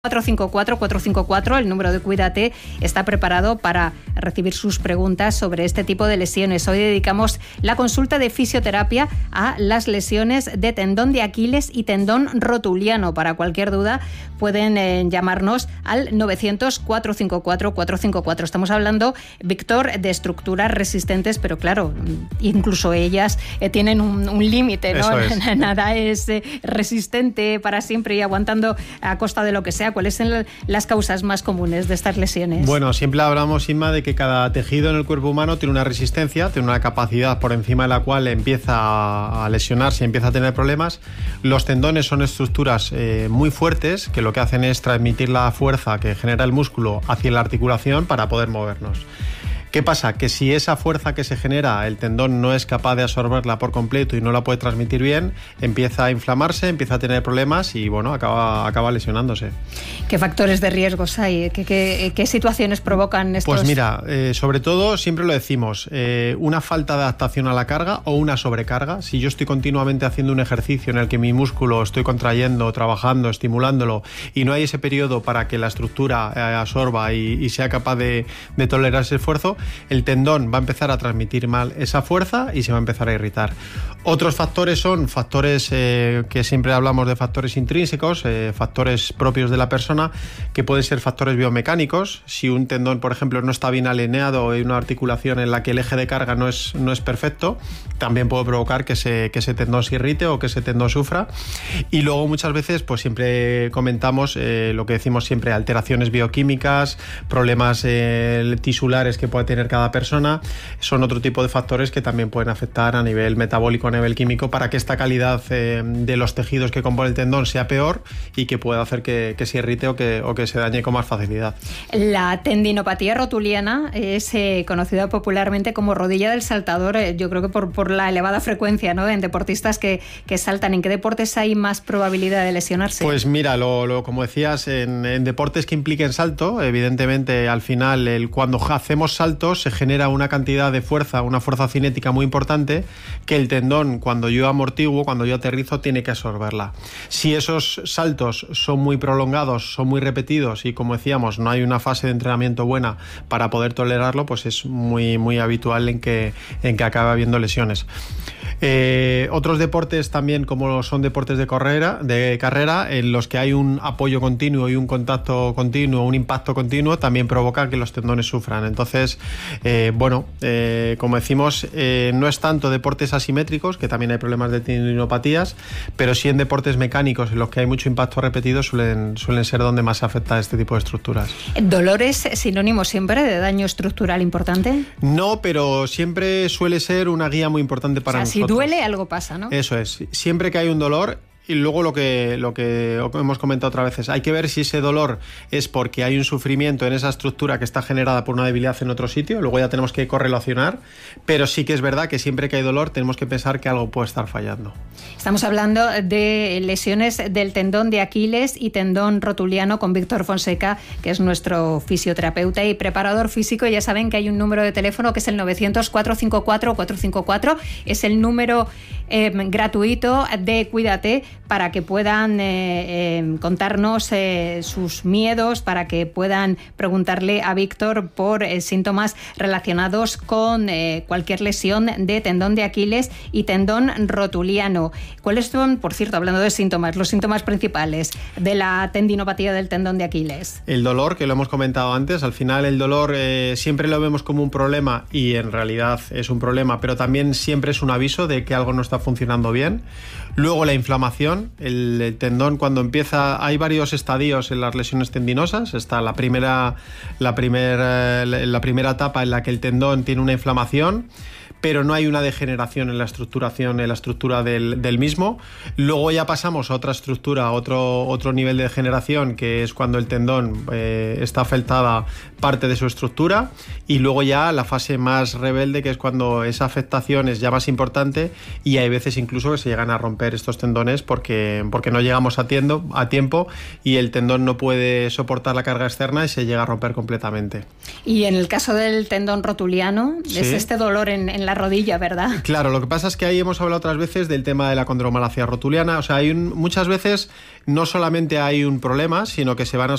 454, el número de Cuídate, está preparado para recibir sus preguntas sobre este tipo de lesiones. Hoy dedicamos la consulta de fisioterapia a las lesiones de tendón de Aquiles y tendón rotuliano. Para cualquier duda pueden llamarnos al 900-454-454. Estamos hablando, Víctor, de estructuras resistentes, pero claro, incluso ellas tienen un límite, ¿no? Nada es resistente para siempre y aguantando a costa de lo que sea. ¿Cuáles son las causas más comunes de estas lesiones? Bueno, siempre hablamos, Inma, de que cada tejido en el cuerpo humano tiene una resistencia, tiene una capacidad por encima de la cual empieza a lesionarse, empieza a tener problemas. Los tendones son estructuras muy fuertes que lo que hacen es transmitir la fuerza que genera el músculo hacia la articulación para poder movernos. ¿Qué pasa? Que si esa fuerza que se genera, el tendón no es capaz de absorberla por completo y no la puede transmitir bien, empieza a inflamarse, empieza a tener problemas y bueno, acaba lesionándose. ¿Qué factores de riesgos hay? ¿Qué situaciones provocan estos? Pues mira, sobre todo siempre lo decimos, una falta de adaptación a la carga o una sobrecarga. Si yo estoy continuamente haciendo un ejercicio en el que mi músculo estoy contrayendo, trabajando, estimulándolo y no hay ese periodo para que la estructura absorba y sea capaz de tolerar ese esfuerzo, el tendón va a empezar a transmitir mal esa fuerza y se va a empezar a irritar. Otros factores son factores que siempre hablamos de factores intrínsecos, factores propios de la persona, que pueden ser factores biomecánicos. Si un tendón, por ejemplo, no está bien alineado o hay una articulación en la que el eje de carga no es perfecto, también puede provocar que ese tendón se irrite o que ese tendón sufra. Y luego muchas veces pues siempre comentamos lo que decimos siempre, alteraciones bioquímicas, problemas tisulares que puede tener cada persona, son otro tipo de factores que también pueden afectar a nivel metabólico, a nivel químico, para que esta calidad de los tejidos que componen el tendón sea peor y que pueda hacer que se irrite o que se dañe con más facilidad. La tendinopatía rotuliana es conocida popularmente como rodilla del saltador, yo creo que por la elevada frecuencia, ¿no?, en deportistas que saltan. ¿En qué deportes hay más probabilidad de lesionarse? Pues mira, como decías, en deportes que impliquen salto, evidentemente al final cuando hacemos saltos se genera una cantidad de fuerza, una fuerza cinética muy importante que el tendón, cuando yo amortiguo, cuando yo aterrizo, tiene que absorberla. Si esos saltos son muy prolongados, son muy repetidos y, como decíamos, no hay una fase de entrenamiento buena para poder tolerarlo, pues es muy, muy habitual en que acabe habiendo lesiones. Otros deportes también, como son deportes de carrera, en los que hay un apoyo continuo y un contacto continuo, un impacto continuo, también provoca que los tendones sufran. Entonces, como decimos, no es tanto deportes asimétricos, que también hay problemas de tendinopatías, pero sí en deportes mecánicos, en los que hay mucho impacto repetido, suelen ser donde más se afecta a este tipo de estructuras. ¿Dolor es sinónimo siempre de daño estructural importante? No, pero siempre suele ser una guía muy importante para nosotros. Si duele, algo pasa, ¿no? Eso es. Siempre que hay un dolor. Y luego lo que hemos comentado otras veces, hay que ver si ese dolor es porque hay un sufrimiento en esa estructura que está generada por una debilidad en otro sitio. Luego ya tenemos que correlacionar, pero sí que es verdad que siempre que hay dolor tenemos que pensar que algo puede estar fallando. Estamos hablando de lesiones del tendón de Aquiles y tendón rotuliano con Víctor Fonseca, que es nuestro fisioterapeuta y preparador físico. Ya saben que hay un número de teléfono que es el 900-454-454. Es el número gratuito de Cuídate, para que puedan contarnos sus miedos, para que puedan preguntarle a Víctor por síntomas relacionados con cualquier lesión de tendón de Aquiles y tendón rotuliano. ¿Cuáles son, por cierto, hablando de síntomas, los síntomas principales de la tendinopatía del tendón de Aquiles? El dolor, que lo hemos comentado antes. Al final el dolor siempre lo vemos como un problema y en realidad es un problema, pero también siempre es un aviso de que algo no está funcionando bien. Luego la inflamación, el tendón cuando empieza, hay varios estadios en las lesiones tendinosas. Está la primera etapa en la que el tendón tiene una inflamación, pero no hay una degeneración en la estructura del mismo. Luego ya pasamos a otra estructura, a otro nivel de degeneración, que es cuando el tendón está afectada parte de su estructura, y luego ya la fase más rebelde, que es cuando esa afectación es ya más importante y hay veces incluso que se llegan a romper estos tendones porque no llegamos a tiempo y el tendón no puede soportar la carga externa y se llega a romper completamente. Y en el caso del tendón rotuliano, ¿sí?, es este dolor en la la rodilla, ¿verdad? Claro, lo que pasa es que ahí hemos hablado otras veces del tema de la condromalacia rotuliana. O sea, muchas veces no solamente hay un problema, sino que se van